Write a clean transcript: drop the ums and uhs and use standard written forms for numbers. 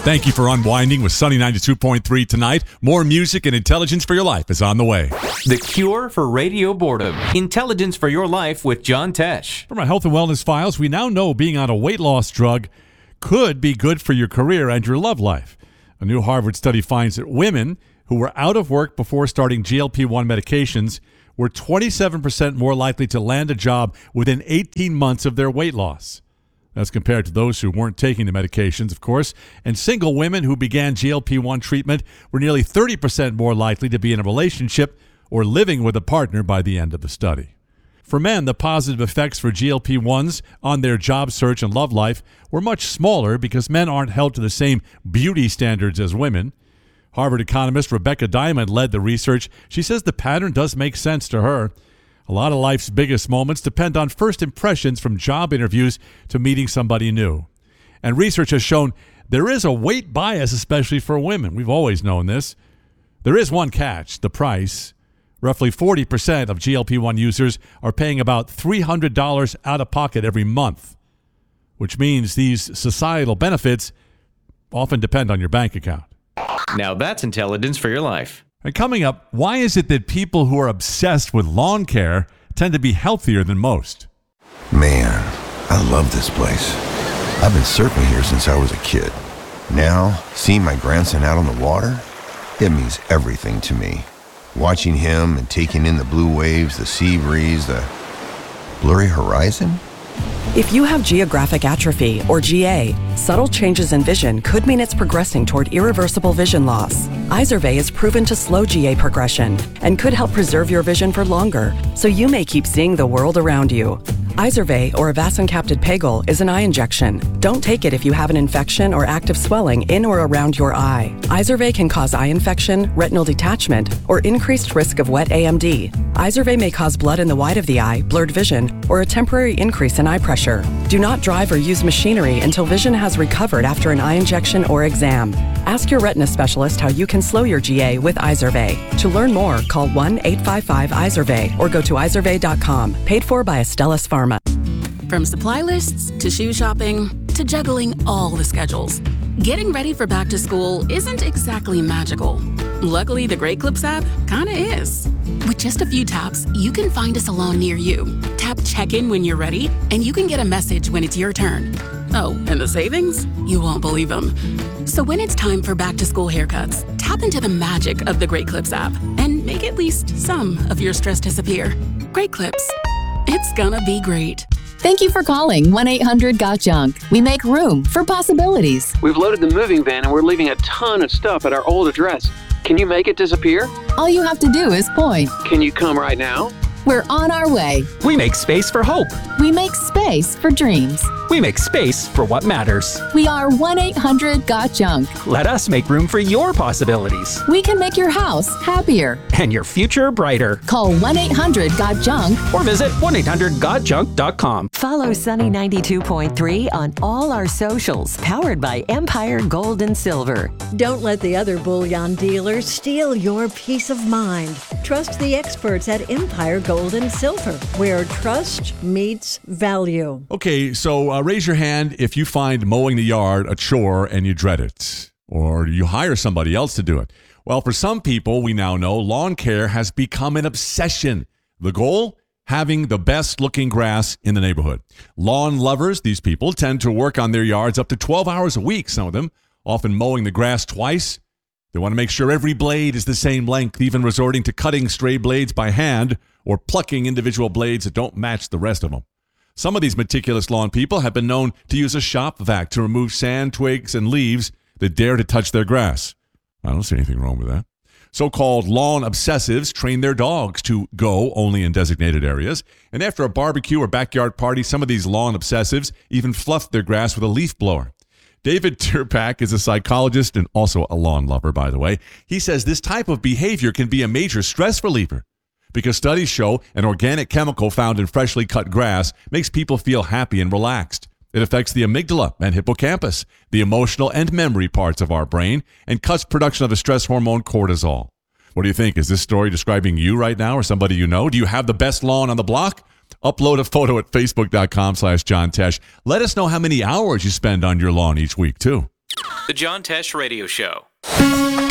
Thank you for unwinding with Sunny 92.3 tonight. More music and intelligence for your life is on the way. The cure for radio boredom. Intelligence for your life with John Tesh. From our health and wellness files, we now know being on a weight loss drug could be good for your career and your love life. A new Harvard study finds that women who were out of work before starting GLP-1 medications were 27% more likely to land a job within 18 months of their weight loss. That's compared to those who weren't taking the medications, of course. And single women who began GLP-1 treatment were nearly 30% more likely to be in a relationship or living with a partner by the end of the study. For men, the positive effects for GLP-1s on their job search and love life were much smaller because men aren't held to the same beauty standards as women. Harvard economist Rebecca Diamond led the research. She says the pattern does make sense to her. A lot of life's biggest moments depend on first impressions, from job interviews to meeting somebody new. And research has shown there is a weight bias, especially for women. We've always known this. There is one catch: the price. Roughly 40% of GLP-1 users are paying about $300 out of pocket every month, which means these societal benefits often depend on your bank account. Now that's intelligence for your life. And coming up, why is it that people who are obsessed with lawn care tend to be healthier than most? Man, I love this place. I've been surfing here since I was a kid. Now, seeing my grandson out on the water, it means everything to me. Watching him and taking in the blue waves, the sea breeze, the blurry horizon. If you have geographic atrophy, or GA, subtle changes in vision could mean it's progressing toward irreversible vision loss. Izervay is proven to slow GA progression and could help preserve your vision for longer, so you may keep seeing the world around you. Izervay, or avacincaptad pegol, is an eye injection. Don't take it if you have an infection or active swelling in or around your eye. Izervay can cause eye infection, retinal detachment, or increased risk of wet AMD. Izervay may cause blood in the white of the eye, blurred vision, or a temporary increase in eye pressure. Do not drive or use machinery until vision has recovered after an eye injection or exam. Ask your retina specialist how you can slow your GA with Izervay. To learn more, call 1-855-IZERVAY or go to izervay.com. Paid for by Astellas Pharma. From supply lists to shoe shopping to juggling all the schedules, getting ready for back to school isn't exactly magical. Luckily, the Great Clips app kinda is. With just a few taps, you can find a salon near you. Tap check-in when you're ready, and you can get a message when it's your turn. Oh, and the savings? You won't believe them. So when it's time for back-to-school haircuts, tap into the magic of the Great Clips app and make at least some of your stress disappear. Great Clips. It's gonna be great. Thank you for calling 1-800-GOT-JUNK. We make room for possibilities. We've loaded the moving van and we're leaving a ton of stuff at our old address. Can you make it disappear? All you have to do is point. Can you come right now? We're on our way. We make space for hope. We make space for dreams. We make space for what matters. We are 1-800-GOT-JUNK. Let us make room for your possibilities. We can make your house happier. And your future brighter. Call 1-800-GOT-JUNK or visit 1-800-GOT-JUNK.com. Follow Sunny 92.3 on all our socials, powered by Empire Gold and Silver. Don't let the other bullion dealers steal your peace of mind. Trust the experts at Empire Gold and Silver, where trust meets value. Okay, so raise your hand if you find mowing the yard a chore and you dread it, or you hire somebody else to do it. Well, for some people, we now know lawn care has become an obsession. The goal? Having the best looking grass in the neighborhood. Lawn lovers, these people, tend to work on their yards up to 12 hours a week, some of them, often mowing the grass twice. They want to make sure every blade is the same length, even resorting to cutting stray blades by hand or plucking individual blades that don't match the rest of them. Some of these meticulous lawn people have been known to use a shop vac to remove sand, twigs, and leaves that dare to touch their grass. I don't see anything wrong with that. So-called lawn obsessives train their dogs to go only in designated areas. And after a barbecue or backyard party, some of these lawn obsessives even fluff their grass with a leaf blower. David Tirpak is a psychologist and also a lawn lover, by the way. He says this type of behavior can be a major stress reliever because studies show an organic chemical found in freshly cut grass makes people feel happy and relaxed. It affects the amygdala and hippocampus, the emotional and memory parts of our brain, and cuts production of the stress hormone cortisol. What do you think? Is this story describing you right now or somebody you know? Do you have the best lawn on the block? Upload a photo at facebook.com/John Tesh. Let us know how many hours you spend on your lawn each week, too. The John Tesh Radio Show.